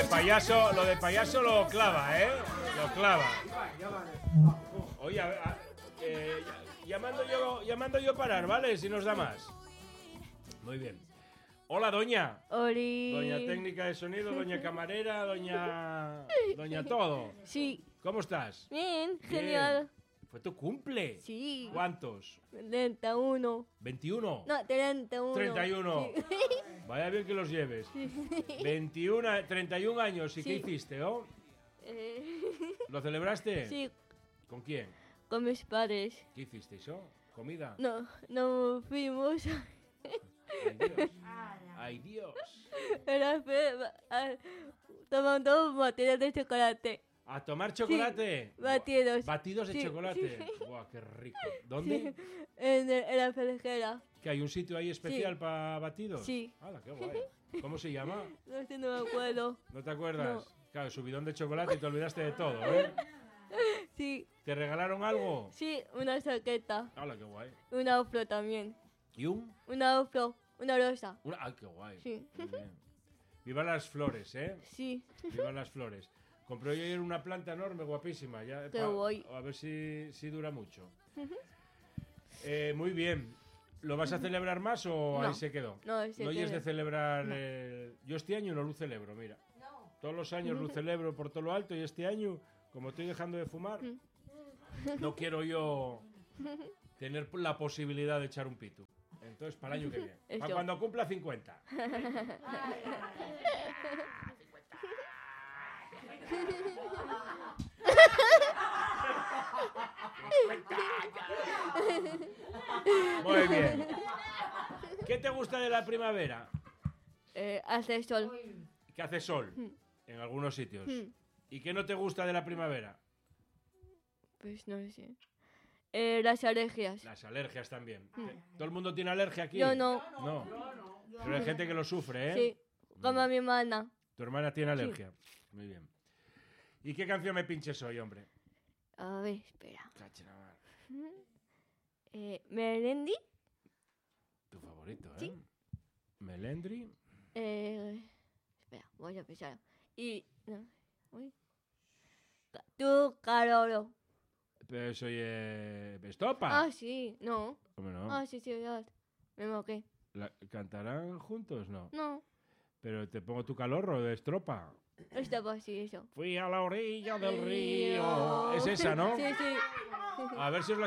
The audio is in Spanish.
de payaso lo clava, ¿eh? Lo clava. Oye, llamando yo parar, ¿vale? Si nos da más. Muy bien. Hola, doña. Oli. Doña técnica de sonido, doña camarera, doña todo. Sí. ¿Cómo estás? Bien, Bien. genial. ¿Fue tu cumple? Sí. ¿Cuántos? 31. ¿21? No, 31. 31. Sí. Vaya bien que los lleves. 21, 31 años. ¿Y qué Sí. hiciste, oh? Eh, ¿Lo celebraste? sí, ¿Con quién? con mis padres. ¿Qué hicisteis, oh? ¿Comida? No fuimos. ¡Ay, Dios! ¡Ay, Dios! Era tomando batidos de chocolate. ¿A tomar chocolate? Sí, batidos. ¿Batidos de Sí, chocolate? sí. ¡Buah, qué rico! ¿Dónde? En la felguera. ¿Que hay un sitio ahí especial Sí. para batidos? Sí. ¡Hala, qué guay! ¿Cómo se llama? No sé, no me acuerdo. ¿No te acuerdas? No. Claro, subidón de chocolate y te olvidaste de todo, ¿eh? Sí, ¿Te regalaron algo? sí, una chaqueta. ¡Hala, qué guay! Una afro también. ¿Y un? Una afro, una rosa. ¡Ay, qué guay! Sí. Muy bien. Viva las flores, ¿eh? Sí. Viva las flores. Compré yo ayer una planta enorme, guapísima. Ya, Qué guay. A ver si dura mucho. Muy bien. ¿Lo vas a celebrar más o No. ahí se quedó? No, ese No oyes queda. de celebrar... No. Yo este año no lo celebro, mira. Todos los años lo celebro por todo lo alto y este año, como estoy dejando de fumar, no quiero yo tener la posibilidad de echar un pito. Entonces, para el año que viene. Para Eso. cuando cumpla 50. Muy bien. ¿Qué te gusta de la primavera? Hace sol. Que hace sol en algunos sitios. Mm. ¿Y qué no te gusta de la primavera? Pues no sé. Las alergias. Las alergias también. ¿Todo el mundo tiene alergia aquí? Yo no. No. Pero hay gente que lo sufre, ¿eh? Sí, como mi hermana. Tu hermana tiene alergia. Muy bien. ¿Y qué canción me pinches hoy, hombre? A ver, espera. Cacha la mar. Melendi. Tu favorito, ¿eh? Sí. Melendri. Espera, voy a pensar. Y. No, uy. Tu Carolo. Pero soy Estopa. Ah, sí, no. ¿Cómo no? Ah, sí, verdad. Me moqué. ¿Cantarán juntos? No. No, Pero te pongo tu calorro de estropa. estaba así, eso. Fui a la orilla del Río. río. Es esa, ¿no? Sí, sí. A ver si os la